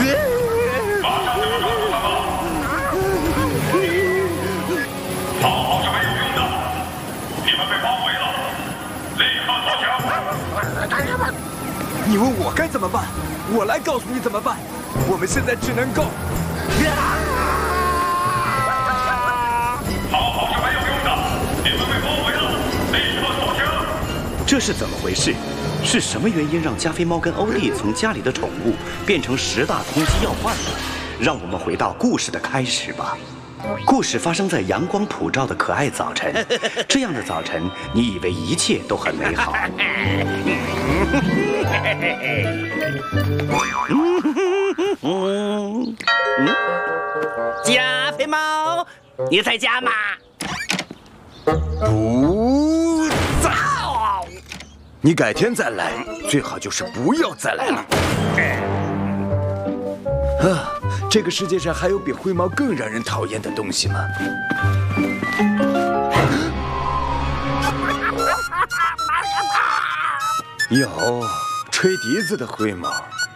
逃跑是没有用的，你们被包围了，立刻投降！ 你问我该怎么办？我来告诉你怎么办。我们现在只能够…… 逃跑是没有用的，你们被包围了，立刻投降！ 这是怎么回事？是什么原因让加菲猫跟欧弟从家里的宠物变成10大通缉要犯呢？让我们回到故事的开始吧。故事发生在阳光普照的可爱早晨。这样的早晨，你以为一切都很美好。 加菲猫，你在家吗？ 不在。你改天再来，最好就是不要再来了。啊，这个世界上还有比灰猫更让人讨厌的东西吗？有吹笛子的灰猫。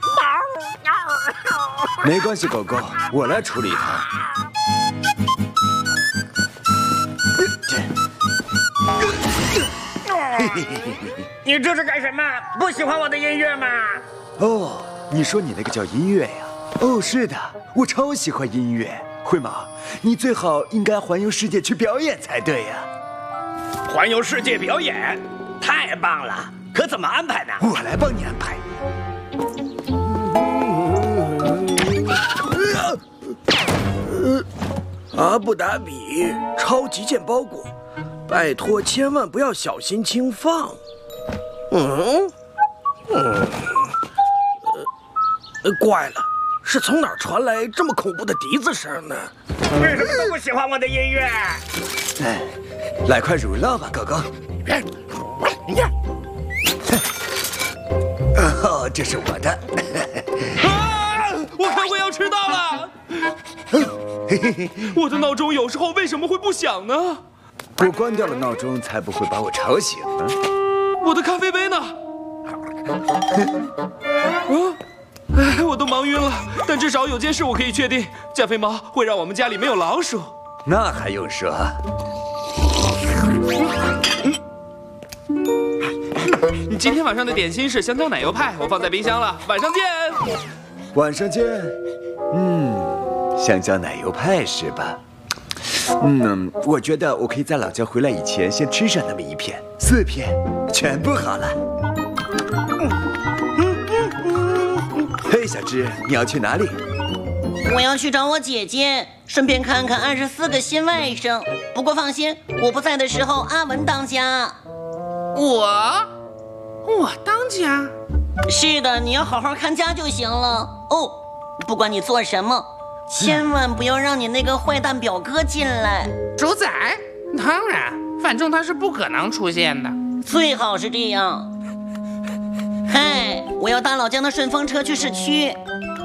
没关系，狗狗，我来处理它。 你这是干什么？不喜欢我的音乐吗？ 哦，你说你那个叫音乐呀？哦，是的，我超喜欢音乐。灰猫，你最好应该环游世界去表演才对呀。 环游世界表演，太棒了！可怎么安排呢？ 我来帮你安排。 阿布达比超急件包裹，拜托千万不要小心轻放。怪了，是从哪儿传来这么恐怖的笛子声呢？ 为什么都不喜欢我的音乐？ 哎，来块乳酪吧，狗狗。哦，这是我的。 啊！我开会要迟到了。我的闹钟有时候为什么会不响呢？ 我关掉了闹钟，才不会把我吵醒呢。 我的咖啡杯呢？我都忙晕了。但至少有件事我可以确定：加菲猫会让我们家里没有老鼠。 那还用说？ 你今天晚上的点心是香蕉奶油派，我放在冰箱了。晚上见。 晚上见。香蕉奶油派是吧？我觉得我可以在老家回来以前先吃上那么1片、4片，全部好了。嘿，小智，你要去哪里？ 我要去找我姐姐，顺便看看24个新外甥。不过放心，我不在的时候，阿文当家。 我当家？ 是的，你要好好看家就行了。哦，不管你做什么，千万不要让你那个坏蛋表哥进来。 主宰？当然，反正他是不可能出现的。 最好是这样。嗨，我要搭老姜的顺风车去市区。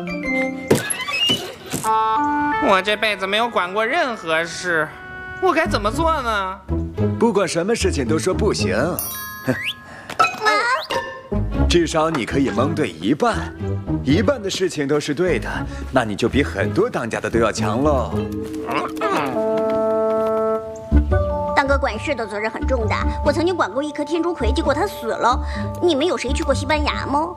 我这辈子没有管过任何事，我该怎么做呢？ 不管什么事情都说不行，至少你可以蒙对一半的事情都是对的，那你就比很多当家的都要强喽。 当个管事的责任很重的，我曾经管过一颗天竺葵，结果它死了。你们有谁去过西班牙吗？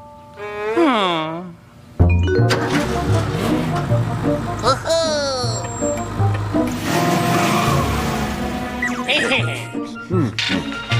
呵呵，嘿嘿嘿。